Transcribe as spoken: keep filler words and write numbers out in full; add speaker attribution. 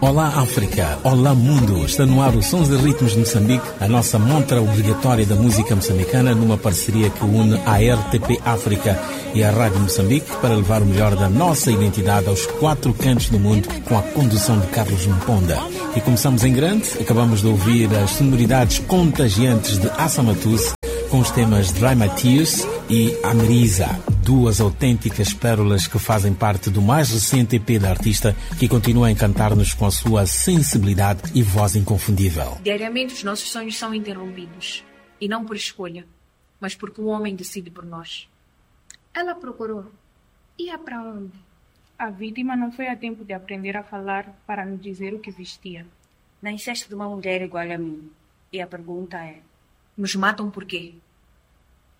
Speaker 1: Olá África, olá mundo, está no ar o Sons e Ritmos de Moçambique, a nossa montra obrigatória da música moçambicana numa parceria que une a R T P África e a Rádio Moçambique para levar o melhor da nossa identidade aos quatro cantos do mundo com a condução de Carlos Mponda. E começamos em grande, acabamos de ouvir as sonoridades contagiantes de Assa Matus com os temas Dry My Tears e Amerisa, duas autênticas pérolas que fazem parte do mais recente E P da artista, que continua a encantar-nos com a sua sensibilidade e voz inconfundível.
Speaker 2: Diariamente os nossos sonhos são interrompidos, e não por escolha, mas porque o homem decide por nós.
Speaker 3: Ela procurou. Ia para onde?
Speaker 4: A vítima não foi a tempo de aprender a falar para nos dizer o que vestia.
Speaker 5: Nasceste de uma mulher igual a mim, e a pergunta é:
Speaker 2: nos matam por quê?